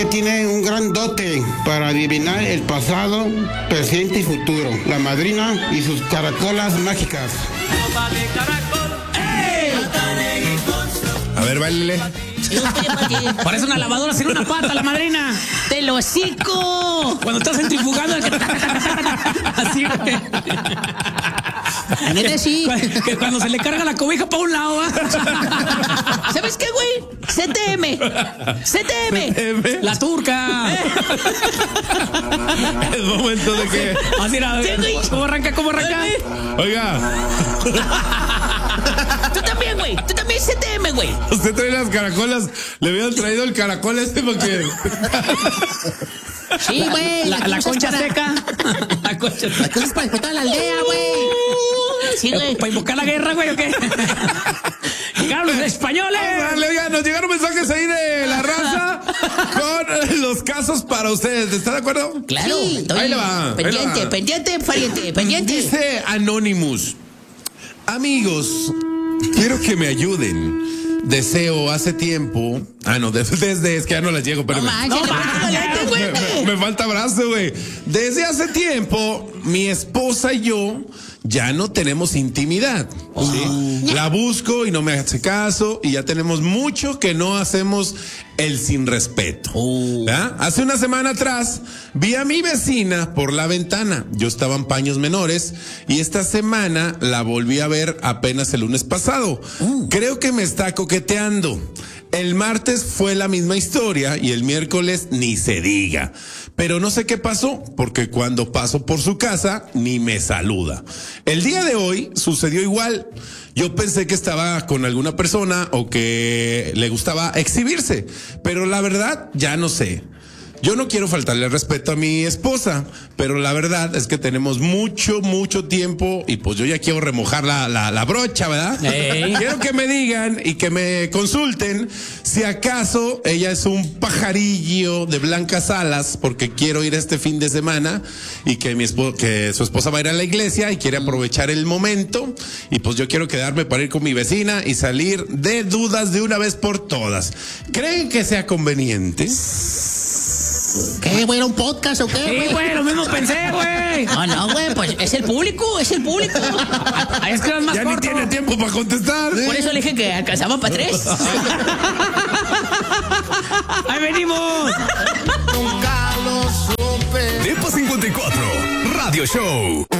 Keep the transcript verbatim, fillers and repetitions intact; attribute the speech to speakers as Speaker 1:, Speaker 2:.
Speaker 1: Tiene un gran dote para adivinar el pasado, presente y futuro. La madrina y sus caracolas mágicas.
Speaker 2: A ver, bailele.
Speaker 3: Parece una lavadora sin una pata, la madrina.
Speaker 4: ¡Te lo hocico!
Speaker 3: Cuando estás centrifugando. Así, güey.
Speaker 4: La neta sí.
Speaker 3: Que cuando se le carga la cobija para un lado, ¿eh?
Speaker 4: ¿Sabes qué, güey? C T M. C T M.
Speaker 3: La turca.
Speaker 2: Es momento de que...
Speaker 3: Así era. ¿Cómo arranca? ¿Cómo arranca?
Speaker 2: Oiga.
Speaker 4: Tú también, güey. Tú también C T M, güey.
Speaker 2: Usted trae las caracolas. Le habían traído el caracol este porque...
Speaker 4: Sí, güey.
Speaker 3: La, la concha
Speaker 4: para...
Speaker 3: seca. La concha seca.
Speaker 4: Las cosas para toda la aldea, güey. Sí, güey.
Speaker 3: ¿Para invocar la guerra, güey, o qué? ¡Llegaron los españoles!
Speaker 2: Oiga, nos llegaron mensajes ahí de la raza con los casos para ustedes. ¿Está de acuerdo?
Speaker 4: Claro.
Speaker 3: Sí.
Speaker 4: Estoy
Speaker 2: Ahí le va.
Speaker 4: pendiente,
Speaker 2: ahí le va.
Speaker 4: pendiente, pariente, pendiente.
Speaker 2: Dice Anonymous: amigos, quiero que me ayuden. Deseo hace tiempo. Ah, no, desde, desde es que ya no las llego, pero
Speaker 4: No
Speaker 2: me,
Speaker 4: manches,
Speaker 3: No,
Speaker 4: no,
Speaker 3: manches,
Speaker 4: güey.
Speaker 2: me, me falta brazo, güey. Desde hace tiempo, mi esposa y yo ya no tenemos intimidad. ¿sí? La busco y no me hace caso y ya tenemos mucho que no hacemos el sin respeto. ¿verdad? Hace una semana atrás vi a mi vecina por la ventana. Yo estaba en paños menores y esta semana la volví a ver apenas el lunes pasado. Creo que me está coqueteando. El martes fue la misma historia y el miércoles ni se diga. Pero no sé qué pasó, porque cuando paso por su casa ni me saluda. El día de hoy sucedió igual. Yo pensé que estaba con alguna persona o que le gustaba exhibirse, pero la verdad ya no sé. Yo no quiero faltarle el respeto a mi esposa, pero la verdad es que tenemos mucho, mucho tiempo y pues yo ya quiero remojar la, la, la brocha, ¿verdad?
Speaker 3: Ey.
Speaker 2: Quiero que me digan y que me consulten si acaso ella es un pajarillo de blancas alas porque quiero ir este fin de semana y que mi esposa, que su esposa va a ir a la iglesia y quiere aprovechar el momento y pues yo quiero quedarme para ir con mi vecina y salir de dudas de una vez por todas. ¿Creen que sea conveniente?
Speaker 4: ¿Qué, güey? ¿Era un podcast o qué?
Speaker 3: Sí, güey, lo mismo pensé, güey.
Speaker 4: No, no, güey, pues es el público, es el público.
Speaker 3: Ahí es que eras más
Speaker 2: Ya
Speaker 3: corto.
Speaker 2: ni tiene tiempo para contestar.
Speaker 4: Por eso le dije que alcanzaba para tres.
Speaker 3: Ahí venimos.
Speaker 5: Nunca lo supe.
Speaker 6: Depa cincuenta y cuatro Radio Show.